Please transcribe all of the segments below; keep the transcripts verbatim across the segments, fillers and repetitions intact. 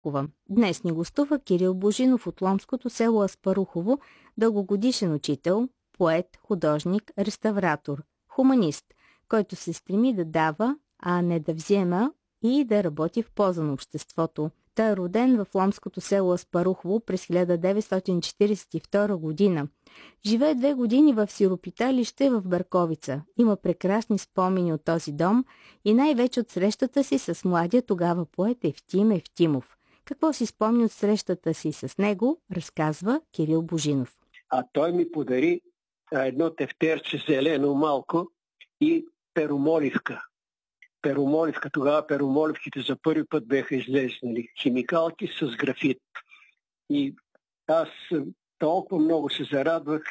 Днес ни гостува Кирил Божинов от ломското село Аспарухово, дългогодишен учител, поет, художник, реставратор, хуманист, който се стреми да дава, а не да взема и да работи в полза на обществото. Той е роден в ломското село Аспарухово през хиляда деветстотин четиридесет и втора година. Живее две години в сиропиталище в Берковица. Има прекрасни спомени от този дом и най-вече от срещата си с младия тогава поет Евтим Евтимов. Какво си спомни от срещата си с него, разказва Кирил Божинов. А той ми подари едно тефтерче зелено малко и перомоливка. Перомоливка. Тогава перомоливките за първи път бяха излезнали. Химикалки с графит. И аз толкова много се зарадвах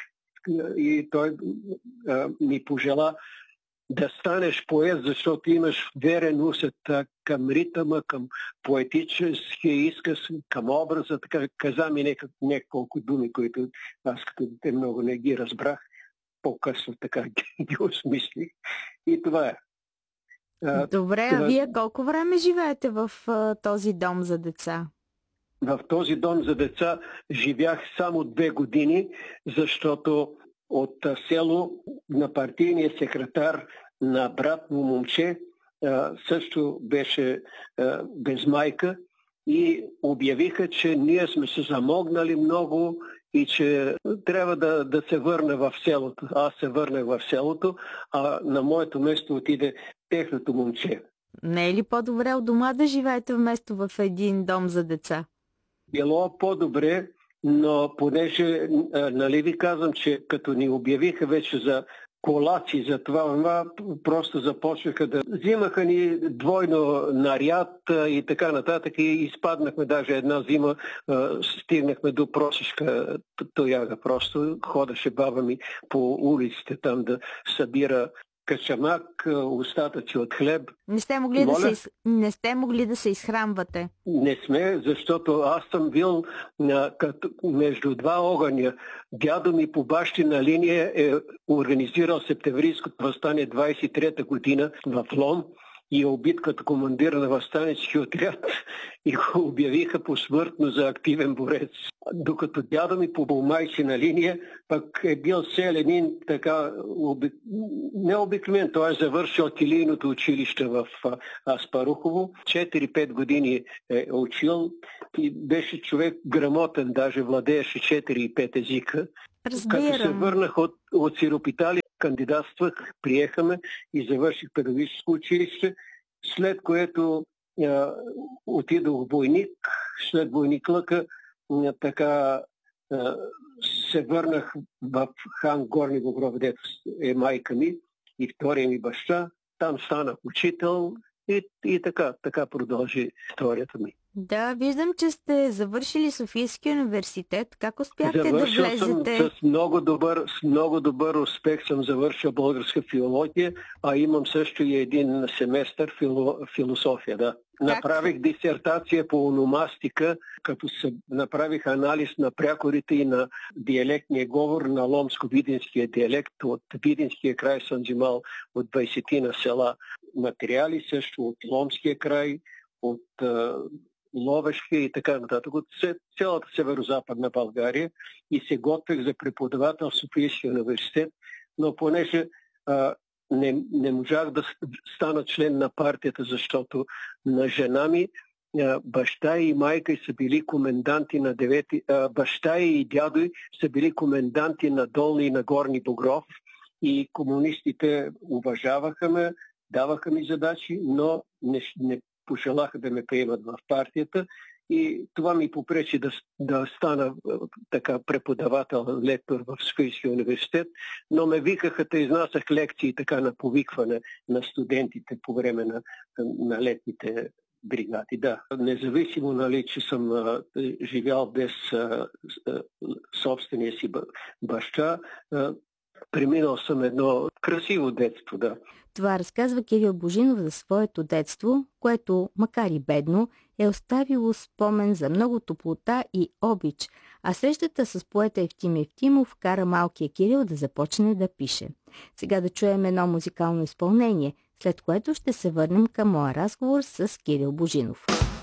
и той а, ми пожела да станеш поет, защото имаш верен усет към ритъма, към поетическия изказ, към образа. Така каза ми няколко думи, които аз като дете много не ги разбрах. По-късно така ги осмислих. И това е. Добре, а вие колко време живеете в а, този дом за деца? В този дом за деца живях само две години, защото от село на партийния секретар на брат му момче а, също беше а, без майка и обявиха, че ние сме се замогнали много и че трябва да, да се върна в селото. Аз се върнах в селото, а на моето место отиде техното момче. Не е ли по-добре от дома да живеете вместо в един дом за деца? Било по-добре, но понеже, нали ви казвам, че като ни обявиха вече за колаци, за това, просто започнаха да взимаха ни двойно наряд и така нататък и изпаднахме даже една зима, стигнахме до просешка тояга. Просто ходеше баба ми по улиците там да събира качамак, остатъци от хлеб. Не сте могли, да се, из... не сте могли да се изхранвате? Не сме, защото аз съм бил на, като, между два огъня. Дядо ми по бащина линия е организирал септемврийското въстание двадесет и трета година в Лом и е убит като командир на въстанически отряд и го обявиха посмъртно за активен борец. Докато дядо ми по майчина линия пък е бил селянин, така оби... необикновен. Той е завършил килийното училище в Аспарухово. четири-пет години е учил и беше човек грамотен, даже владееше четири и пет езика. Разбирам. Като се върнах от, от сиропитали, кандидатствах, приехаме и завърших педагогическо училище, след което а, отидох в войник, след войниклъка а, така а, се върнах в Хан Горни Богров, дето е майка ми и втория ми баща. Там станах учител и, и така, така продължи историята ми. Да, виждам, че сте завършили Софийския университет. Как успяхте Завършил да влезете? Съм с много добър, с много добър успех съм завършил българска филология, а имам също и един семестър фило, философия. Да. Направих дисертация по ономастика, като се направих анализ на прякорите и на диалектния говор на ломско-видинския диалект от Видинския край съм взимал от двадесетина села материали, също от Ломския край, от Ловешкия и така нататък, от цялата северо-западна България и се готвих за преподавател в Софийския университет, но понеже а, не, не можах да стана член на партията, защото на жена ми а, баща и майка са били коменданти на девети, а, баща и дядо са били коменданти на Долни и на Горни Богров и комунистите уважаваха ме, даваха ми задачи, но не, не пожелаха да ме приемат в партията и това ми попречи да, да стана така преподавател, лектор в Софийския университет, но ме викаха да изнасях лекции така на повикване на студентите по време на, на летните бригади. Да, независимо, нали, че съм а, живял без а, а, собствения си баща, а, преминал съм едно красиво детство, да. Това разказва Кирил Божинов за своето детство, което, макар и бедно, е оставило спомен за много топлота и обич, а срещата с поета Евтим Евтимов кара малкия Кирил да започне да пише. Сега да чуем едно музикално изпълнение, след което ще се върнем към моя разговор с Кирил Божинов.